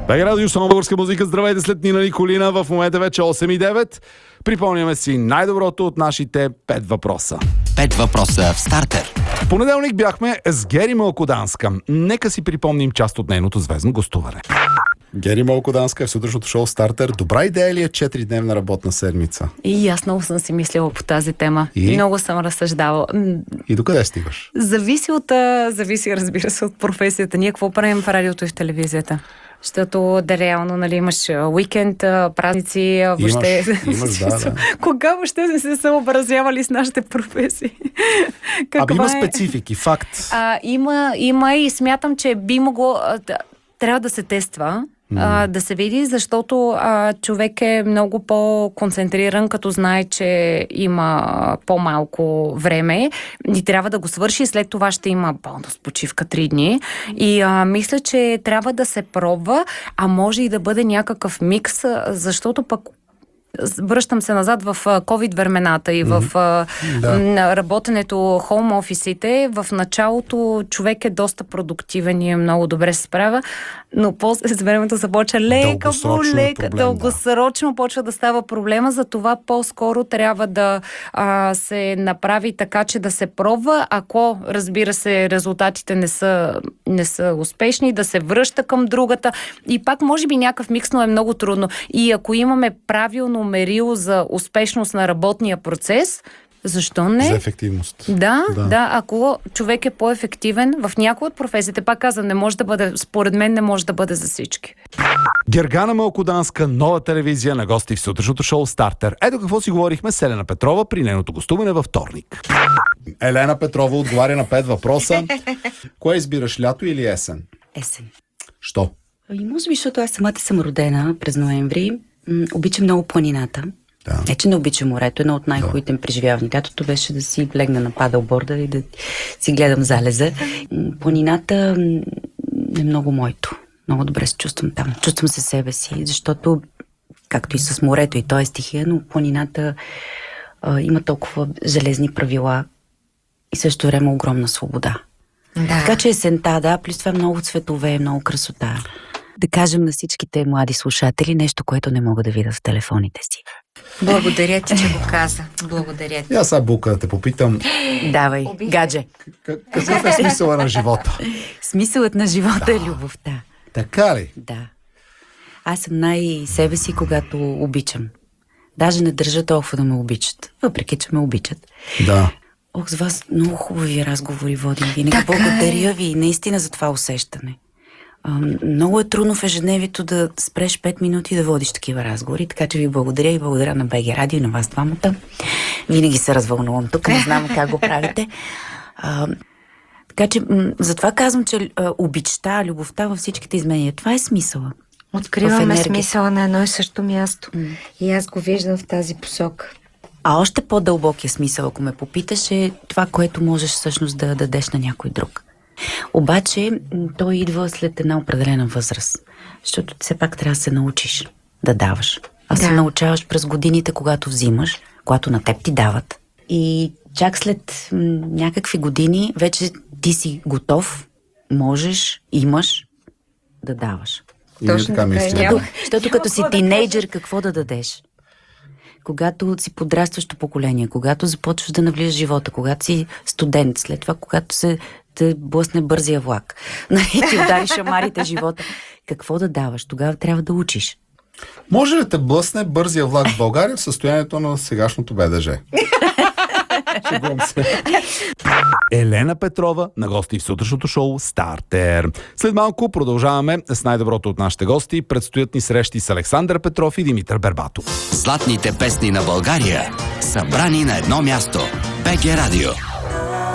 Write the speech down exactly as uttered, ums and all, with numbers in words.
БГ Радио, само българска музика. Здравейте, след Нина Николина. В момента вече осем и девет. Припомняме си най-доброто от нашите пет въпроса. Пет въпроса в стартер. В понеделник бяхме с Гери Малкоданска. Нека си припомним част от нейното звездно гостуване. Гери Малкоданска е в сутрешното шоу Стартер. Добра идея ли е четиридневна работна седмица? И аз много съм си мислила по тази тема. И? Много съм разсъждавала. И докъде стигаш? Зависи от, зависи, разбира се, от професията. Ние какво правим в радиото и в телевизията? Защото да реално, нали, имаш уикенд, празници, въобще... Имаш, имаш да, да. Кога въобще не се съобразявали с нашите професии? Абе има е? специфики, факт. А, има, има и смятам, че би могло... Трябва да се тества, mm. а, да се види, защото а, човек е много по-концентриран, като знае, че има по-малко време и трябва да го свърши. След това ще има бонус почивка три дни. И а, мисля, че трябва да се пробва, а може и да бъде някакъв микс, защото пък връщам се назад в COVID времената и в mm-hmm. да. работенето, хоум офисите. В началото човек е доста продуктивен и е много добре се справя, но после с времето започва лека по лека, дългосрочно да. почва да става проблема, затова по-скоро трябва да а, се направи така, че да се пробва. Ако, разбира се, резултатите не са, не са успешни, да се връща към другата. И пак може би някакъв микс, но е много трудно. И ако имаме правилно мерило за успешност на работния процес, защо не? За ефективност. Да, да, да. Ако човек е по-ефективен в някои от професиите, пак казвам, не може да бъде, според мен не може да бъде за всички. Гергана Малкоданска, нова телевизия на гости в сутрешното шоу Стартер. Ето какво си говорихме с Елена Петрова при нейното гостуване във вторник. Елена Петрова отговаря на пет въпроса. Кое избираш, лято или есен? Есен. Що? И може би, защото аз самата съм родена през ноември. М- обичам много планината. Да. Не, че не обичам морето. Едно от най-хубавите ми преживявания. Лятото беше да си легна на падълборда и да си гледам залеза. М- планината е много моето. Много добре се чувствам там. Чувствам се себе си, защото, както и с морето, и то е стихия, но планината а, има толкова железни правила и също време огромна свобода. Да. Така че есента, да, плюс това много цветове, много красота. Да кажем на всичките млади слушатели нещо, което не мога да видя в телефоните си. Благодаря ти, че го каза. Благодаря ти. И аз сега, Бука, да те попитам. Давай, гадже. Какъв е смисълът на живота? Смисълът на живота да. е любовта. Така ли? Да. Аз съм най-себе си, когато обичам. Даже не държа толкова да ме обичат. Въпреки, че ме обичат. Да. Ох, с вас много хубави разговори водим винаги. Така Благодаря е. ви наистина за това усещане. А, много е трудно в ежедневието да спреш пет минути и да водиш такива разговори, така че ви благодаря и благодаря на БГ Радио и на вас двамата. Винаги се развълнувам тук, не знам как го правите. А, така че м- затова казвам, че а, обичта, любовта във всичките изменения, това е смисъла. Откриваме смисъла на едно и също място. М. И аз го виждам в тази посока. А още по-дълбокия смисъл, ако ме попиташ, е това, което можеш всъщност да дадеш на някой друг. Обаче той идва след една определена възраст, защото все пак трябва да се научиш да даваш. А да. се научаваш през годините, когато взимаш, когато на теб ти дават. И чак след м- някакви години вече ти си готов, можеш, имаш да даваш. Точно така, Защото, защото като си тинейджър, какво да дадеш? Когато си подрастващо поколение, когато започваш да навлизаш в живота, когато си студент, след това, когато се те блъсне бързия влак, нали, ти удари шамарите живота, какво да даваш? Тогава трябва да учиш. Може ли те блъсне бързия влак в България в състоянието на сегашното БДЖ? Елена Петрова на гости в сутрешното шоу Стартер. След малко продължаваме с най-доброто от нашите гости. Предстоят ни срещи с Александър Петров и Димитър Бербатов. Златните песни на България, събрани на едно място. БГ Радио.